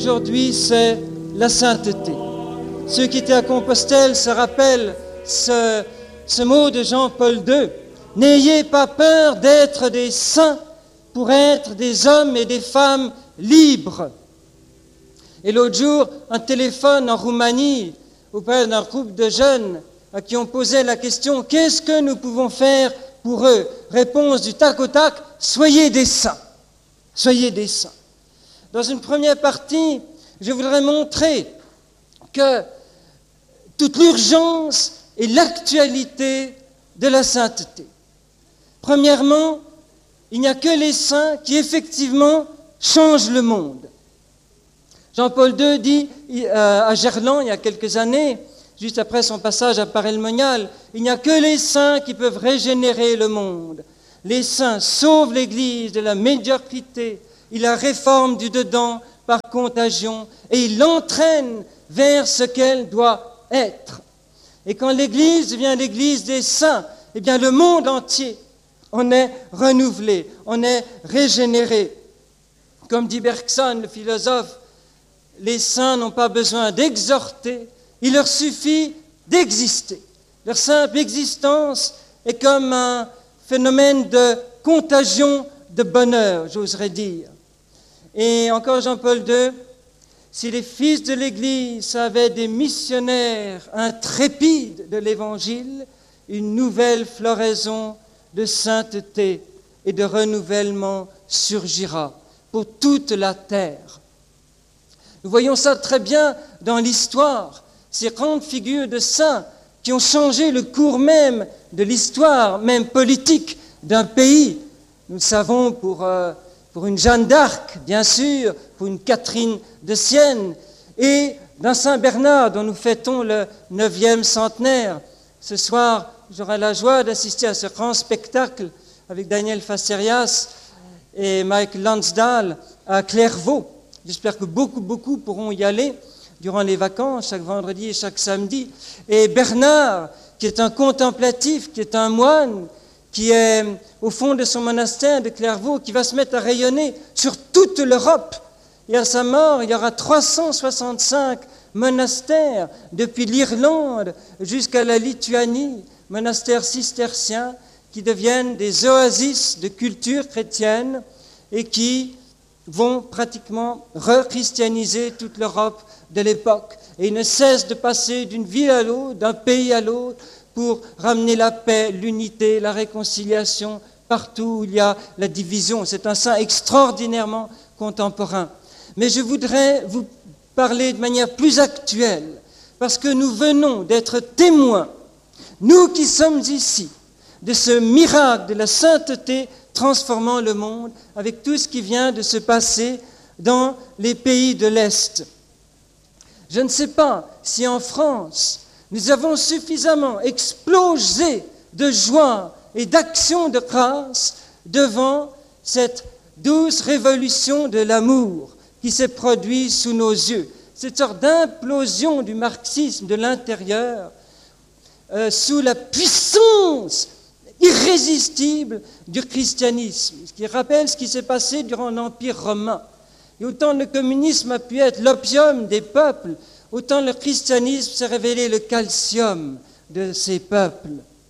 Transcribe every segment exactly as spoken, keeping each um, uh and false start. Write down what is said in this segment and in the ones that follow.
Aujourd'hui, c'est la sainteté. Ceux qui étaient à Compostelle se rappellent ce, ce mot de Jean-Paul deux. N'ayez pas peur d'être des saints pour être des hommes et des femmes libres. Et l'autre jour, un téléphone en Roumanie auprès d'un groupe de jeunes à qui on posait la question « Qu'est-ce que nous pouvons faire pour eux ?» Réponse du tac au tac « Soyez des saints. Soyez des saints. » Dans une première partie, je voudrais montrer que toute l'urgence et l'actualité de la sainteté. Premièrement, il n'y a que les saints qui effectivement changent le monde. Jean-Paul deux dit euh, à Gerland, il y a quelques années, juste après son passage à Paray-le-Monial, il n'y a que les saints qui peuvent régénérer le monde. Les saints sauvent l'Église de la médiocrité, ils la réforment du dedans par contagion et ils l'entraînent vers ce qu'elle doit être. Et quand l'Église devient l'Église des saints, eh bien le monde entier en est renouvelé, en est régénéré. Comme dit Bergson, le philosophe, les saints n'ont pas besoin d'exhorter, il leur suffit d'exister. Leur simple existence est comme un phénomène de contagion de bonheur, j'oserais dire. Et encore Jean-Paul deux, si les fils de l'Église avaient des missionnaires intrépides de l'Évangile, une nouvelle floraison de sainteté et de renouvellement surgira pour toute la terre. Nous voyons ça très bien dans l'histoire, ces grandes figures de saints qui ont changé le cours même de l'histoire, même politique d'un pays. Nous le savons pour... Euh, pour une Jeanne d'Arc, bien sûr, pour une Catherine de Sienne, et d'un Saint Bernard dont nous fêtons le neuvième centenaire. Ce soir, j'aurai la joie d'assister à ce grand spectacle avec Daniel Facerias et Mike Lansdale à Clairvaux. J'espère que beaucoup, beaucoup pourront y aller durant les vacances, chaque vendredi et chaque samedi. Et Bernard, qui est un contemplatif, qui est un moine, qui est au fond de son monastère de Clairvaux, qui va se mettre à rayonner sur toute l'Europe. Et à sa mort, il y aura trois cent soixante-cinq monastères, depuis l'Irlande jusqu'à la Lituanie, monastères cisterciens, qui deviennent des oasis de culture chrétienne et qui vont pratiquement re-christianiser toute l'Europe de l'époque. Et ils ne cessent de passer d'une ville à l'autre, d'un pays à l'autre, pour ramener la paix, l'unité, la réconciliation, partout où il y a la division. C'est un saint extraordinairement contemporain. Mais je voudrais vous parler de manière plus actuelle, parce que nous venons d'être témoins, nous qui sommes ici, de ce miracle de la sainteté transformant le monde, avec tout ce qui vient de se passer dans les pays de l'Est. Je ne sais pas si en France, nous avons suffisamment explosé de joie et d'action de grâce devant cette douce révolution de l'amour qui s'est produite sous nos yeux. Cette sorte d'implosion du marxisme de l'intérieur euh, sous la puissance irrésistible du christianisme, ce qui rappelle ce qui s'est passé durant l'Empire romain. Et autant le communisme a pu être l'opium des peuples, autant le christianisme s'est révélé le calcium de ces peuples.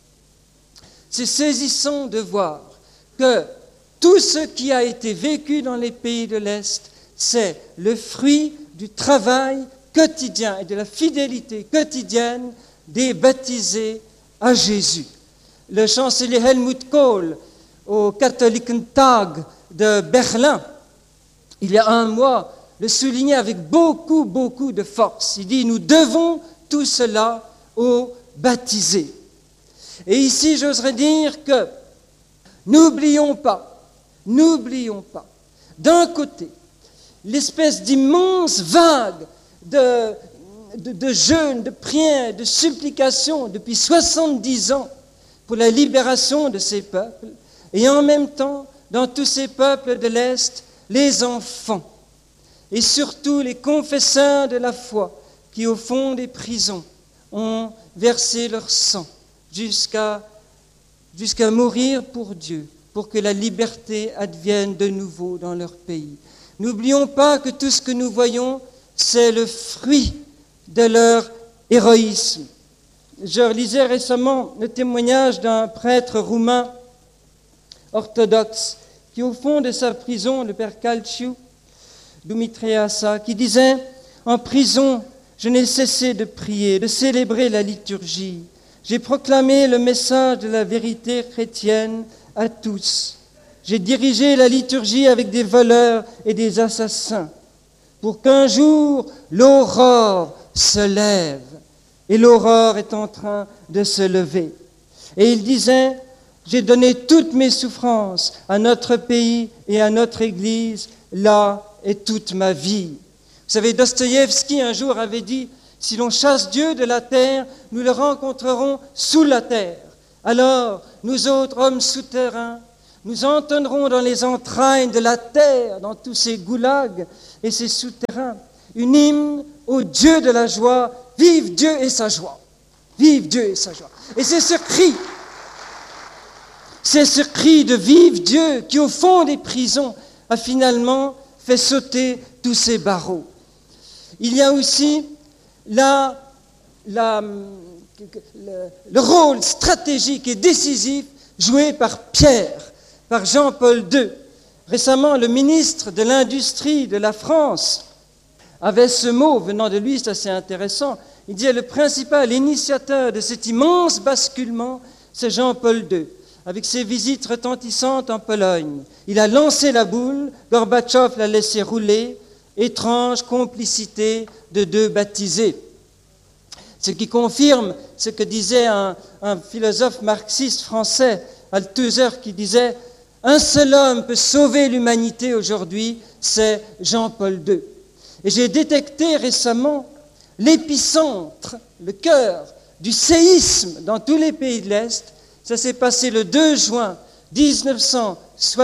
C'est saisissant de voir que tout ce qui a été vécu dans les pays de l'Est, c'est le fruit du travail quotidien et de la fidélité quotidienne des baptisés à Jésus. Le chancelier Helmut Kohl, au Katholikentag de Berlin, il y a un mois, le soulignait avec beaucoup, beaucoup de force. Il dit, nous devons tout cela aux baptisés. Et ici, j'oserais dire que n'oublions pas, n'oublions pas, d'un côté, l'espèce d'immense vague de, de, de jeûnes, de prières, de supplications depuis soixante-dix ans pour la libération de ces peuples, et en même temps, dans tous ces peuples de l'Est, les enfants, et surtout les confesseurs de la foi qui, au fond des prisons, ont versé leur sang jusqu'à, jusqu'à mourir pour Dieu, pour que la liberté advienne de nouveau dans leur pays. N'oublions pas que tout ce que nous voyons, c'est le fruit de leur héroïsme. Je lisais récemment le témoignage d'un prêtre roumain orthodoxe qui, au fond de sa prison, le père Calciu Dumitreasa, qui disait « En prison, je n'ai cessé de prier, de célébrer la liturgie. J'ai proclamé le message de la vérité chrétienne à tous. J'ai dirigé la liturgie avec des voleurs et des assassins pour qu'un jour l'aurore se lève. Et l'aurore est en train de se lever. » Et il disait « J'ai donné toutes mes souffrances à notre pays et à notre Église, là est toute ma vie. » Vous savez, Dostoïevski un jour avait dit « Si l'on chasse Dieu de la terre, nous le rencontrerons sous la terre. Alors, nous autres hommes souterrains, nous entonnerons dans les entrailles de la terre, dans tous ces goulags et ces souterrains, une hymne au Dieu de la joie. Vive Dieu et sa joie. Vive Dieu et sa joie. » Et c'est ce cri, c'est ce cri de vive Dieu qui, au fond des prisons, a finalement fait sauter tous ces barreaux. Il y a aussi la, la, le, le rôle stratégique et décisif joué par Pierre, par Jean-Paul deux. Récemment, le ministre de l'Industrie de la France avait ce mot venant de lui, c'est assez intéressant. Il disait le principal initiateur de cet immense basculement, c'est Jean-Paul deux, avec ses visites retentissantes en Pologne. Il a lancé la boule, Gorbatchev l'a laissé rouler, étrange complicité de deux baptisés. Ce qui confirme ce que disait un, un philosophe marxiste français, Althusser, qui disait « Un seul homme peut sauver l'humanité aujourd'hui, c'est Jean-Paul deux. » Et j'ai détecté récemment l'épicentre, le cœur du séisme dans tous les pays de l'Est. Ça s'est passé le deux juin dix-neuf cent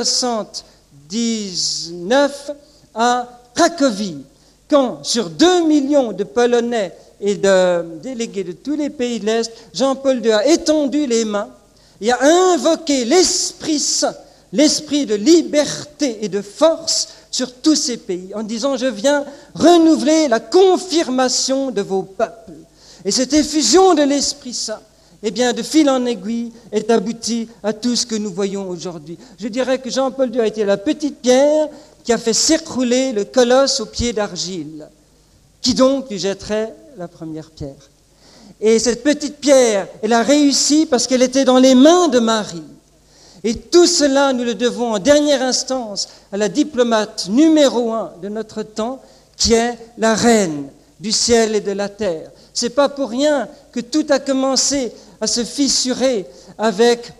soixante-dix-neuf à Cracovie, quand sur deux millions de Polonais et de délégués de tous les pays de l'Est, Jean-Paul deux a étendu les mains et a invoqué l'Esprit Saint, l'esprit de liberté et de force sur tous ces pays, en disant « Je viens renouveler la confirmation de vos peuples. » Et cette effusion de l'Esprit Saint, eh bien, de fil en aiguille, est aboutie à tout ce que nous voyons aujourd'hui. Je dirais que Jean-Paul deux a été la petite pierre qui a fait s'écrouler le colosse aux pieds d'argile. Qui donc lui jetterait la première pierre? Et cette petite pierre, elle a réussi parce qu'elle était dans les mains de Marie. Et tout cela, nous le devons en dernière instance à la diplomate numéro un de notre temps, qui est la reine du ciel et de la terre. Ce n'est pas pour rien que tout a commencé à se fissurer avec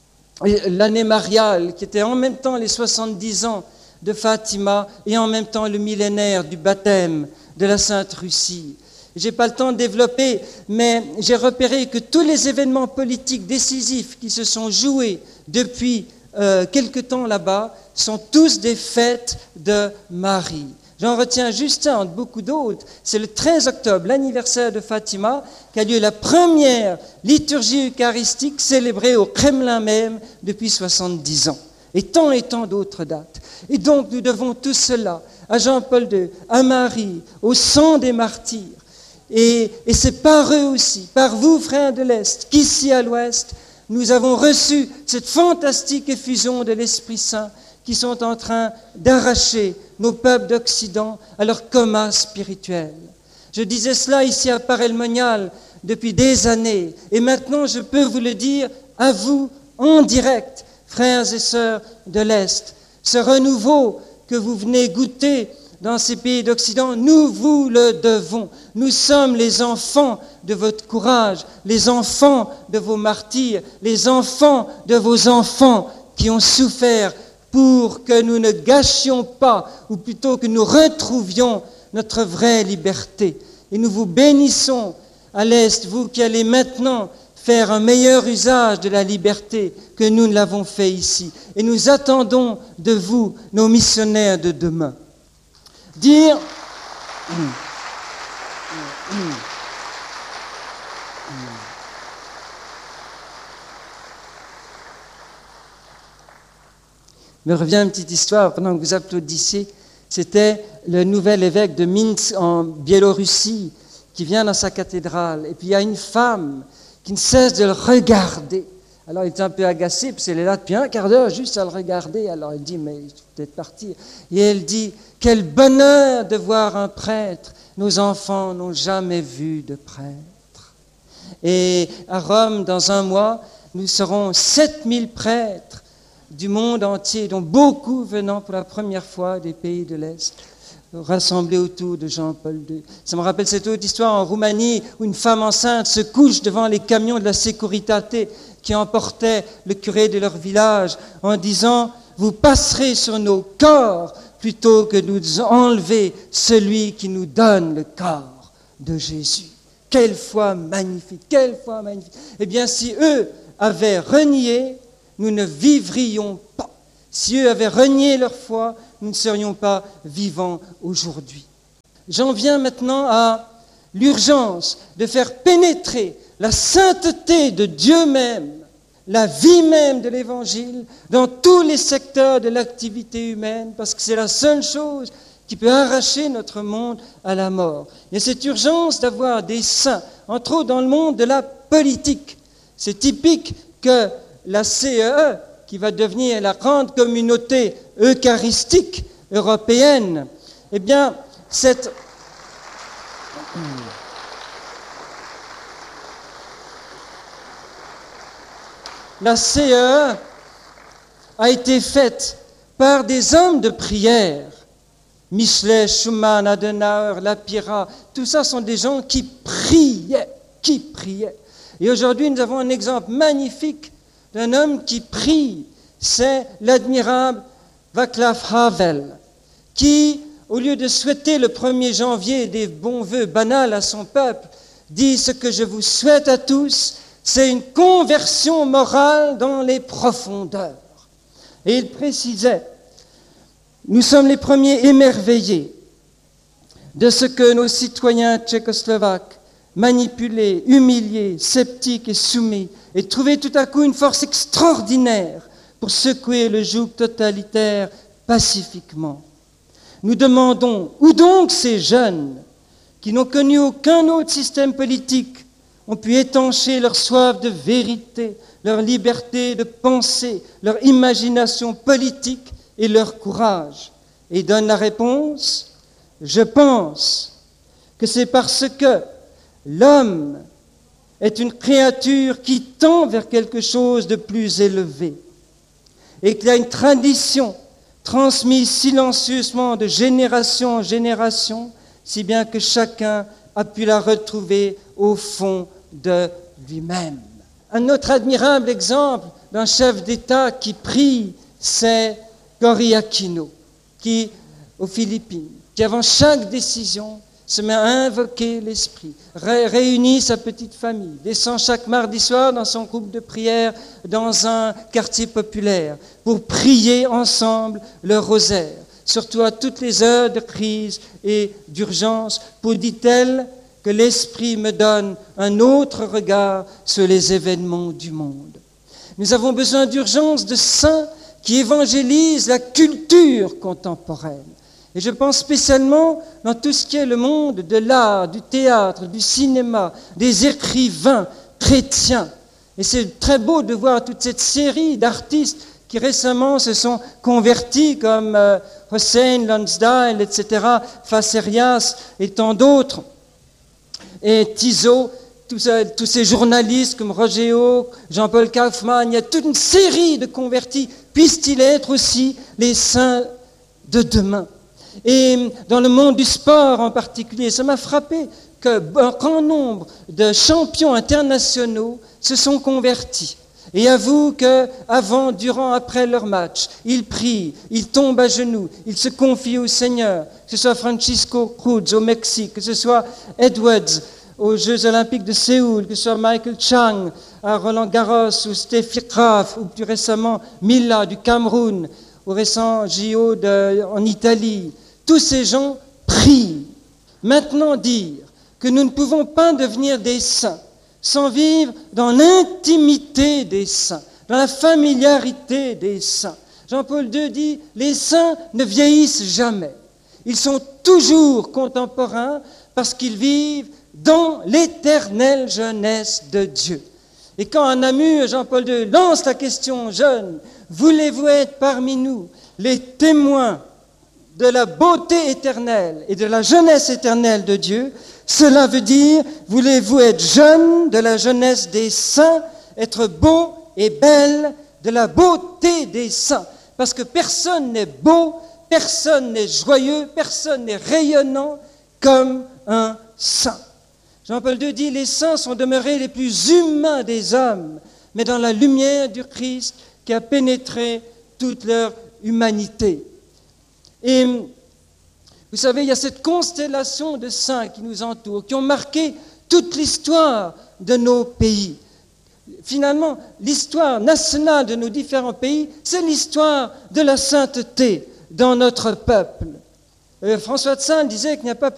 l'année mariale, qui était en même temps les soixante-dix ans de Fatima et en même temps le millénaire du baptême de la Sainte Russie. Je n'ai pas le temps de développer, mais j'ai repéré que tous les événements politiques décisifs qui se sont joués depuis euh, quelque temps là-bas sont tous des fêtes de Marie. J'en retiens juste un entre beaucoup d'autres. C'est le treize octobre, l'anniversaire de Fatima, qu'a lieu la première liturgie eucharistique célébrée au Kremlin même depuis soixante-dix ans. Et tant et tant d'autres dates. Et donc nous devons tout cela à Jean-Paul deux, à Marie, au sang des martyrs. Et, et c'est par eux aussi, par vous, frères de l'Est, qu'ici à l'Ouest, nous avons reçu cette fantastique effusion de l'Esprit Saint qui sont en train d'arracher nos peuples d'Occident à leur coma spirituel. Je disais cela ici à Paray-le-Monial depuis des années, et maintenant je peux vous le dire à vous en direct, frères et sœurs de l'Est. Ce renouveau que vous venez goûter dans ces pays d'Occident, nous vous le devons. Nous sommes les enfants de votre courage, les enfants de vos martyrs, les enfants de vos enfants qui ont souffert pour que nous ne gâchions pas, ou plutôt que nous retrouvions notre vraie liberté. Et nous vous bénissons à l'Est, vous qui allez maintenant faire un meilleur usage de la liberté que nous ne l'avons fait ici. Et nous attendons de vous, nos missionnaires de demain. Dire... Me revient une petite histoire pendant que vous applaudissiez. C'était le nouvel évêque de Minsk en Biélorussie qui vient dans sa cathédrale. Et puis il y a une femme qui ne cesse de le regarder. Alors il est un peu agacé, puis elle est là depuis un quart d'heure juste à le regarder. Alors il dit, mais je vais peut-être partir. Et elle dit, quel bonheur de voir un prêtre. Nos enfants n'ont jamais vu de prêtre. Et à Rome, dans un mois, nous serons sept mille prêtres du monde entier, dont beaucoup venant pour la première fois des pays de l'Est, rassemblés autour de Jean-Paul deux. Ça me rappelle cette autre histoire en Roumanie où une femme enceinte se couche devant les camions de la Securitate qui emportaient le curé de leur village en disant « Vous passerez sur nos corps plutôt que de nous enlever celui qui nous donne le corps de Jésus. » Quelle foi magnifique, quelle foi magnifique. Eh bien, si eux avaient renié, nous ne vivrions pas. Si eux avaient renié leur foi, nous ne serions pas vivants aujourd'hui. J'en viens maintenant à l'urgence de faire pénétrer la sainteté de Dieu même, la vie même de l'Évangile, dans tous les secteurs de l'activité humaine, parce que c'est la seule chose qui peut arracher notre monde à la mort. Il y a cette urgence d'avoir des saints, entre autres dans le monde de la politique. C'est typique que la C E E, qui va devenir la grande communauté eucharistique européenne, eh bien, cette... La C E E a été faite par des hommes de prière. Michelet, Schumann, Adenauer, Lapira, tout ça sont des gens qui priaient, qui priaient. Et aujourd'hui, nous avons un exemple magnifique d'un homme qui prie. C'est l'admirable Václav Havel, qui, au lieu de souhaiter le premier janvier des bons vœux banals à son peuple, dit ce que je vous souhaite à tous, c'est une conversion morale dans les profondeurs. Et il précisait, nous sommes les premiers émerveillés de ce que nos citoyens tchécoslovaques, manipulés, humiliés, sceptiques et soumis, aient trouvé tout à coup une force extraordinaire pour secouer le joug totalitaire pacifiquement. Nous demandons, où donc ces jeunes qui n'ont connu aucun autre système politique ont pu étancher leur soif de vérité, leur liberté de penser, leur imagination politique et leur courage? Et il donne la réponse, je pense que c'est parce que l'homme est une créature qui tend vers quelque chose de plus élevé et qu'il y a une tradition transmise silencieusement de génération en génération, si bien que chacun a pu la retrouver au fond de lui-même. Un autre admirable exemple d'un chef d'État qui prie, c'est Cory Aquino, qui, aux Philippines, qui avant chaque décision se met à invoquer l'Esprit, ré- réunit sa petite famille, descend chaque mardi soir dans son groupe de prière dans un quartier populaire pour prier ensemble le rosaire, surtout à toutes les heures de crise et d'urgence, pour, dit-elle, que l'Esprit me donne un autre regard sur les événements du monde. Nous avons besoin d'urgence de saints qui évangélisent la culture contemporaine. Et je pense spécialement dans tout ce qui est le monde de l'art, du théâtre, du cinéma, des écrivains chrétiens. Et c'est très beau de voir toute cette série d'artistes qui récemment se sont convertis, comme euh, Hussein Lonsdale, et cetera, Facerias et tant d'autres. Et Tizot, tous, euh, tous ces journalistes comme Roger Jean-Paul Kaufmann, il y a toute une série de convertis. Puissent-ils être aussi les saints de demain? Et dans le monde du sport en particulier, ça m'a frappé qu'un grand nombre de champions internationaux se sont convertis. Et avouent qu'avant, durant, après leur match, ils prient, ils tombent à genoux, ils se confient au Seigneur, que ce soit Francisco Cruz au Mexique, que ce soit Edwards aux Jeux Olympiques de Séoul, que ce soit Michael Chang à Roland Garros, ou Steffi Graf, ou plus récemment Mila du Cameroun, au récent J O de, en Italie. Tous ces gens prient. Maintenant dire que nous ne pouvons pas devenir des saints sans vivre dans l'intimité des saints, dans la familiarité des saints. Jean-Paul deux dit, les saints ne vieillissent jamais. Ils sont toujours contemporains parce qu'ils vivent dans l'éternelle jeunesse de Dieu. Et quand à Namur, Jean-Paul deux lance la question aux jeunes, voulez-vous être parmi nous les témoins de la beauté éternelle et de la jeunesse éternelle de Dieu? Cela veut dire, voulez-vous être jeunes de la jeunesse des saints, être beaux et belles de la beauté des saints? Parce que personne n'est beau, personne n'est joyeux, personne n'est rayonnant comme un saint. Jean-Paul deux dit, les saints sont demeurés les plus humains des hommes, mais dans la lumière du Christ qui a pénétré toute leur humanité. Et vous savez, il y a cette constellation de saints qui nous entourent, qui ont marqué toute l'histoire de nos pays. Finalement, l'histoire nationale de nos différents pays, c'est l'histoire de la sainteté dans notre peuple. Euh, François de Sales disait qu'il n'y a pas